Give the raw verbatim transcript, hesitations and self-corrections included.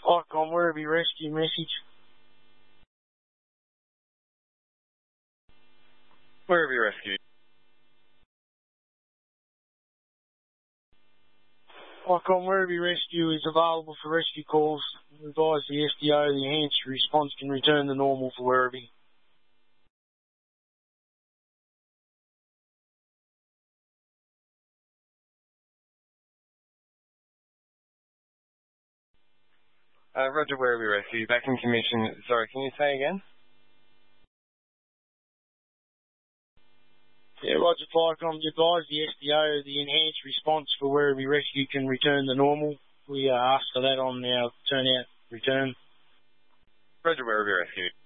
Icon Werribee rescue message. Werribee rescue. Icon Werribee rescue is available for rescue calls. Advise the S D O the enhanced response can return to normal for Werribee. Uh, Roger, Werribee rescue. Back in commission. Sorry, can you say again? Yeah, Roger Flycom, advise the S D O the enhanced response for Werribee rescue can return to normal. We uh, asked for that on our turnout return. Roger, Werribee rescue.